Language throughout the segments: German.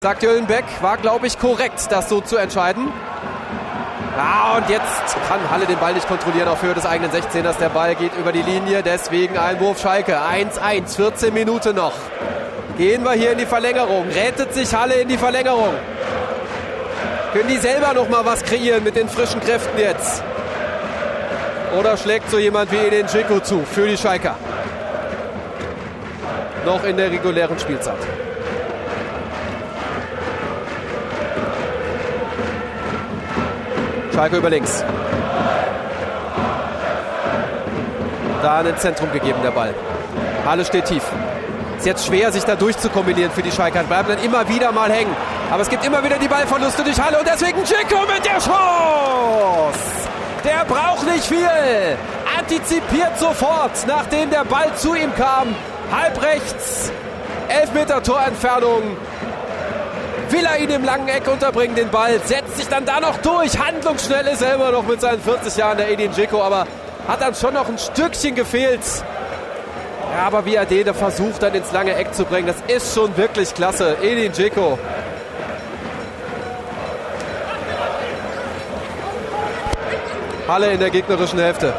Sagt Jöllenbeck, war glaube ich korrekt, das so zu entscheiden. Ja, und jetzt kann Halle den Ball nicht kontrollieren auf Höhe des eigenen 16ers. Der Ball geht über die Linie, deswegen Einwurf Schalke. 1-1, 14 Minuten noch. Gehen wir hier in die Verlängerung. Rettet sich Halle in die Verlängerung. Können die selber noch mal was kreieren mit den frischen Kräften jetzt? Oder schlägt so jemand wie Edin Dzeko zu für die Schalker? Noch in der regulären Spielzeit. Schalke über links. Da in ins Zentrum gegeben der Ball. Halle steht tief. Ist jetzt schwer, sich da durchzukombinieren für die Schalker. Bleiben dann immer wieder mal hängen. Aber es gibt immer wieder die Ballverluste durch Halle. Und deswegen Dzeko mit der Chance. Der braucht nicht viel. Antizipiert sofort, nachdem der Ball zu ihm kam. Halb rechts. 11 Meter Torentfernung. Will er ihn im langen Eck unterbringen, den Ball. Setzt sich dann da noch durch. Handlungsschnell ist er immer noch mit seinen 40 Jahren, der Edin Dzeko. Aber hat dann schon noch ein Stückchen gefehlt. Ja, aber wie er den versucht, dann ins lange Eck zu bringen, das ist schon wirklich klasse. Edin Dzeko. Halle in der gegnerischen Hälfte.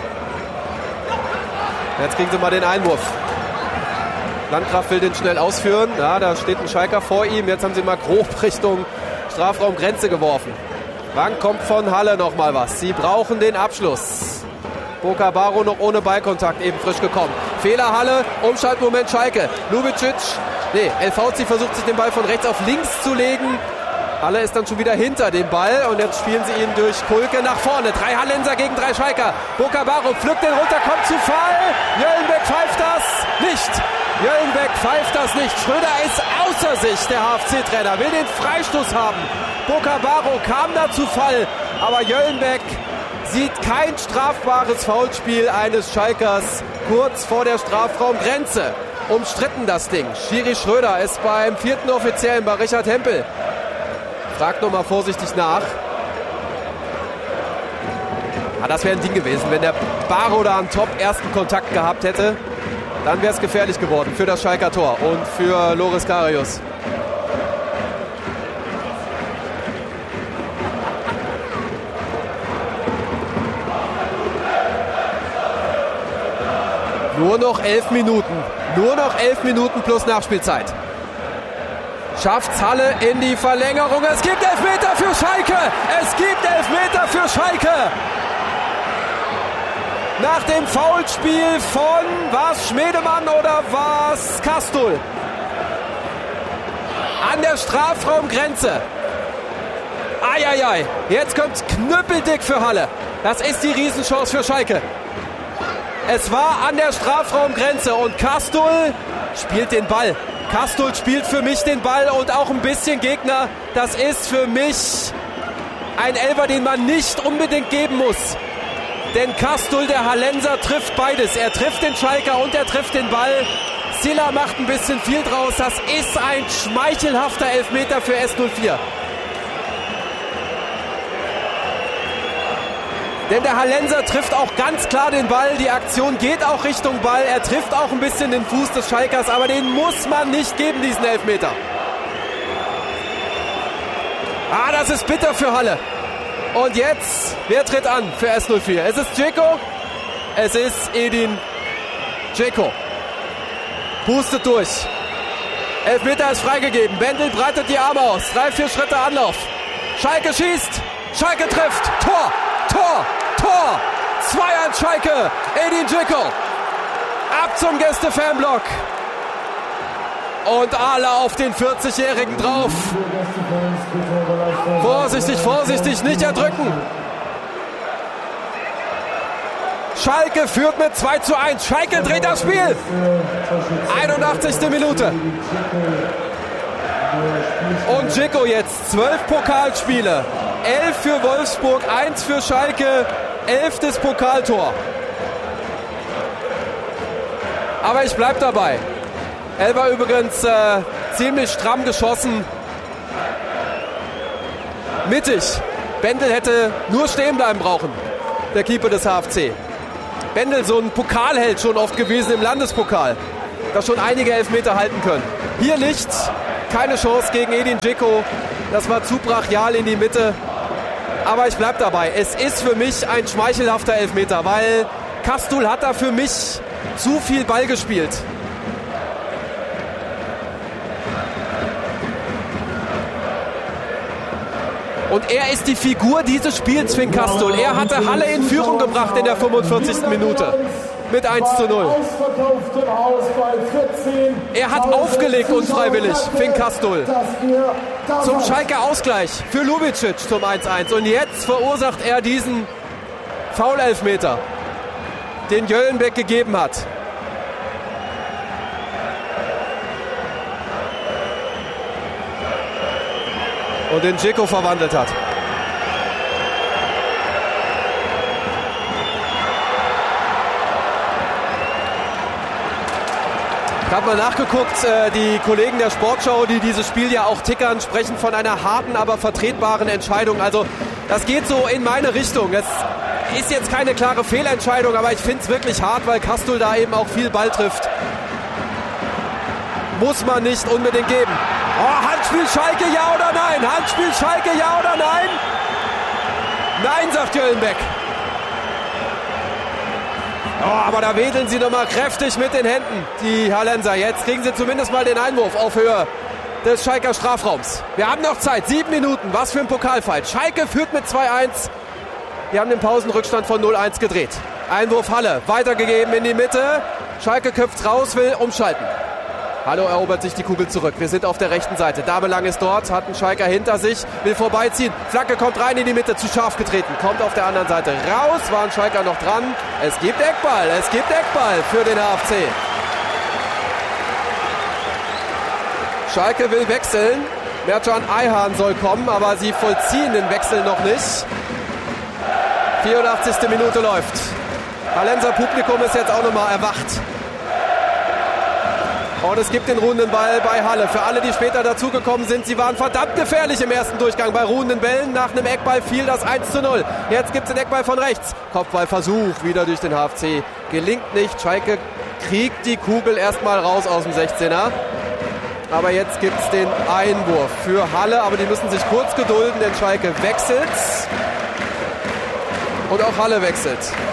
Jetzt kriegen sie mal den Einwurf. Landgraf will den schnell ausführen. Ja, da steht ein Schalker vor ihm. Jetzt haben sie mal grob Richtung Strafraumgrenze geworfen. Wann kommt von Halle noch mal was? Sie brauchen den Abschluss. Bokabaro noch ohne Ballkontakt, eben frisch gekommen. Fehler Halle, Umschaltmoment Schalke. Lubicic, LVC versucht sich den Ball von rechts auf links zu legen. Halle ist dann schon wieder hinter dem Ball und jetzt spielen sie ihn durch Kulke nach vorne. 3 Hallenser gegen 3 Schalker. Bokabaro pflückt den runter, kommt zu Fall. Jöllenbeck pfeift das nicht. Jöllenbeck pfeift das nicht. Schröder ist außer sich, der HFC-Trainer, will den Freistoß haben. Bokabaro kam da zu Fall, aber Jöllenbeck sieht kein strafbares Foulspiel eines Schalkers kurz vor der Strafraumgrenze. Umstritten das Ding. Schiri Schröder ist beim 4. Offiziellen bei Richard Hempel. Fragt nochmal vorsichtig nach. Das wäre ein Ding gewesen, wenn der Baro da einen top-ersten Kontakt gehabt hätte. Dann wäre es gefährlich geworden für das Schalker Tor und für Loris Karius. Nur noch 11 Minuten. Nur noch 11 Minuten plus Nachspielzeit. Schafft's Halle in die Verlängerung. Es gibt Elfmeter für Schalke. Es gibt Elfmeter für Schalke. Nach dem Foulspiel von, was, Schmedemann oder was, Kastul? An der Strafraumgrenze. Eieiei, jetzt kommt's knüppeldick für Halle. Das ist die Riesenchance für Schalke. Es war an der Strafraumgrenze und Kastul spielt den Ball. Kastul spielt für mich den Ball und auch ein bisschen Gegner. Das ist für mich ein Elfer, den man nicht unbedingt geben muss. Denn Kastul, der Hallenser, trifft beides. Er trifft den Schalker und er trifft den Ball. Silla macht ein bisschen viel draus. Das ist ein schmeichelhafter Elfmeter für S04. Denn der Hallenser trifft auch ganz klar den Ball. Die Aktion geht auch Richtung Ball. Er trifft auch ein bisschen den Fuß des Schalkers. Aber den muss man nicht geben, diesen Elfmeter. Das ist bitter für Halle. Und jetzt, wer tritt an für S04? Es ist Dzeko. Es ist Edin Dzeko. Pustet durch. Elfmeter ist freigegeben. Bendel breitet die Arme aus. 3-4 Schritte Anlauf. Schalke schießt. Schalke trifft. Tor. Tor. Tor. 2-1 Schalke. Edin Dzeko. Ab zum Gäste-Fanblock. Und alle auf den 40-Jährigen drauf. Vorsichtig, vorsichtig, nicht erdrücken. Schalke führt mit 2-1. Schalke dreht das Spiel. 81. Minute. Und Dzeko jetzt 12 Pokalspiele. 11 für Wolfsburg, 1 für Schalke, 11. Pokaltor. Aber ich bleib dabei. Elber übrigens ziemlich stramm geschossen. Mittig. Bendel hätte nur stehen bleiben brauchen. Der Keeper des HFC. Bendel so ein Pokalheld schon oft gewesen im Landespokal. Da schon einige Elfmeter halten können. Hier nicht. keine Chance gegen Edin Dzeko. Das war zu brachial in die Mitte. Aber ich bleibe dabei. Es ist für mich ein schmeichelhafter Elfmeter, weil Kastul hat da für mich zu viel Ball gespielt. Und er ist die Figur dieses Spiels, Finn Kastul. Er hatte Halle in Führung gebracht in der 45. Minute mit 1:0. Er hat aufgelegt unfreiwillig, Finn Kastul. Zum Schalker Ausgleich für Lubicic zum 1:1. Und jetzt verursacht er diesen Foul-Elfmeter, den Jöllenbeck gegeben hat. Und den Dzeko verwandelt hat. Ich habe mal nachgeguckt, die Kollegen der Sportschau, die dieses Spiel ja auch tickern, sprechen von einer harten, aber vertretbaren Entscheidung. Also das geht so in meine Richtung. Es ist jetzt keine klare Fehlentscheidung, aber ich finde es wirklich hart, weil Kastul da eben auch viel Ball trifft. Muss man nicht unbedingt geben. Oh, Handspiel Schalke, ja oder nein? Handspiel Schalke, ja oder nein? Nein, sagt Jöllenbeck. Oh, aber da wedeln sie nochmal kräftig mit den Händen, die Hallenser. Jetzt kriegen sie zumindest mal den Einwurf auf Höhe des Schalker Strafraums. Wir haben noch Zeit, 7 Minuten. Was für ein Pokalfight. Schalke führt mit 2:1. Wir haben den Pausenrückstand von 0:1 gedreht. Einwurf Halle, weitergegeben in die Mitte. Schalke köpft raus, will umschalten. Halle erobert sich die Kugel zurück. Wir sind auf der rechten Seite. Dabelang ist dort, hat einen Schalker hinter sich, will vorbeiziehen. Flanke kommt rein in die Mitte, zu scharf getreten. Kommt auf der anderen Seite raus, war ein Schalker noch dran. Es gibt Eckball für den HFC. Schalke will wechseln. Mertcan Ayhan soll kommen, aber sie vollziehen den Wechsel noch nicht. 84. Minute läuft. Hallenser Publikum ist jetzt auch nochmal erwacht. Und es gibt den ruhenden Ball bei Halle. Für alle, die später dazugekommen sind, sie waren verdammt gefährlich im ersten Durchgang bei ruhenden Bällen. Nach einem Eckball fiel das 1:0. Jetzt gibt es den Eckball von rechts. Kopfballversuch wieder durch den HFC. Gelingt nicht. Schalke kriegt die Kugel erstmal raus aus dem 16er. Aber jetzt gibt es den Einwurf für Halle. Aber die müssen sich kurz gedulden, denn Schalke wechselt. Und auch Halle wechselt.